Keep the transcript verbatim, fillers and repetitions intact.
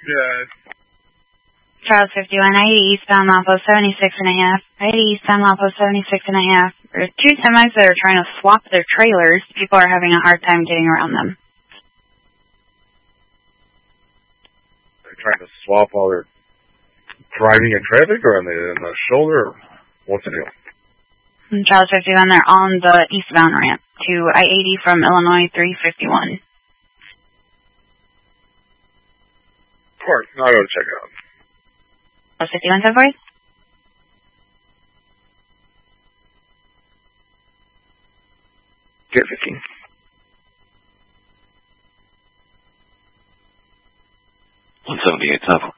Yeah. Charles fifty-one, I eighty eastbound Mapo seventy-six and a half. I eighty eastbound Mapo seventy-six and a half. There's two semis that are trying to swap their trailers. People are having a hard time getting around them. They're trying to swap while they're driving in traffic or on the, in the shoulder? Or what's the deal? And Charles fifty-one, they're on the eastbound ramp to I eighty from Illinois three fifty-one. Alright, I'll go check it out. Charles fifty-one, so forth? Get fifteen. one seventy-eight, Temple.